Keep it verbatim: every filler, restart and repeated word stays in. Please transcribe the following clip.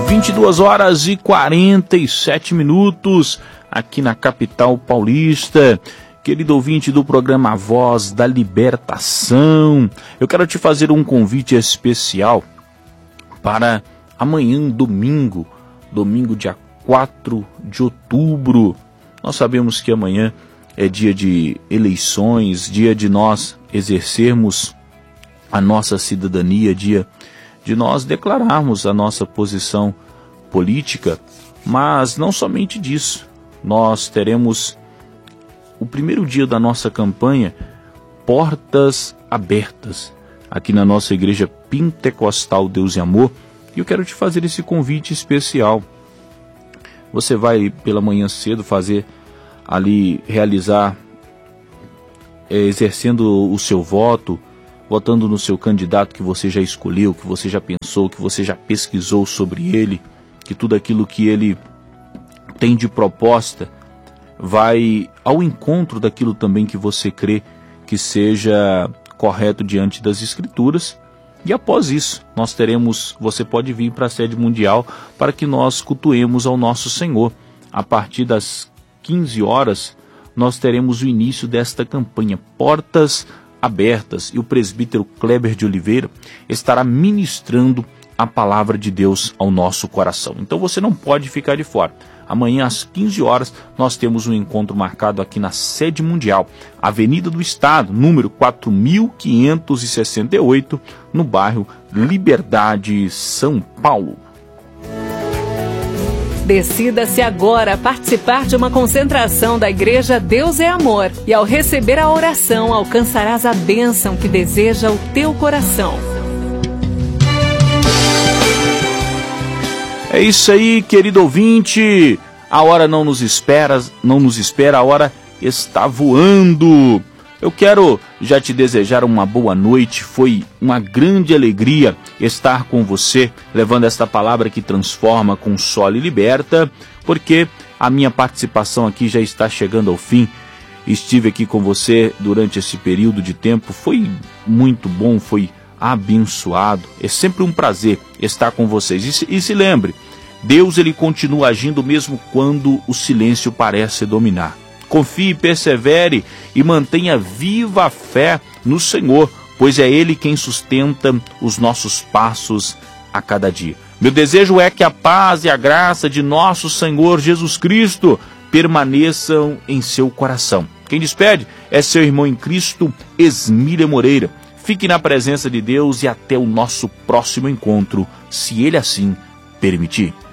vinte e duas horas e quarenta e sete minutos aqui na capital paulista. Querido ouvinte do programa Voz da Libertação, eu quero te fazer um convite especial para amanhã, domingo, domingo dia quatro de outubro. Nós sabemos que amanhã é dia de eleições, dia de nós exercermos a nossa cidadania, dia de nós declararmos a nossa posição política, mas não somente disso. Nós teremos o primeiro dia da nossa campanha, Portas Abertas, aqui na nossa igreja Pentecostal Deus e Amor, e eu quero te fazer esse convite especial. Você vai pela manhã cedo fazer ali, realizar, é, exercendo o seu voto, votando no seu candidato que você já escolheu, que você já pensou, que você já pesquisou sobre ele, que tudo aquilo que ele tem de proposta vai ao encontro daquilo também que você crê que seja correto diante das Escrituras. E após isso, nós teremos, você pode vir para a sede mundial para que nós cultuemos ao nosso Senhor. A partir das quinze horas, nós teremos o início desta campanha, Portas Abertas, e o presbítero Kleber de Oliveira estará ministrando a palavra de Deus ao nosso coração. Então você não pode ficar de fora. Amanhã às quinze horas nós temos um encontro marcado aqui na sede mundial, Avenida do Estado, número quatro mil quinhentos e sessenta e oito, no bairro Liberdade, São Paulo. Decida-se agora participar de uma concentração da Igreja Deus é Amor, e ao receber a oração alcançarás a bênção que deseja o teu coração. É isso aí, querido ouvinte. A hora não nos espera, não nos espera, a hora está voando. Eu quero já te desejar uma boa noite. Foi uma grande alegria estar com você, levando esta palavra que transforma, consola e liberta, porque a minha participação aqui já está chegando ao fim. Estive aqui com você durante esse período de tempo, foi muito bom, foi abençoado. É sempre um prazer estar com vocês. E se, e se lembre, Deus ele continua agindo mesmo quando o silêncio parece dominar. Confie, persevere e mantenha viva a fé no Senhor, pois é Ele quem sustenta os nossos passos a cada dia. Meu desejo é que a paz e a graça de nosso Senhor Jesus Cristo permaneçam em seu coração. Quem despede é seu irmão em Cristo, Esmília Moreira. Fique na presença de Deus e até o nosso próximo encontro, se Ele assim permitir.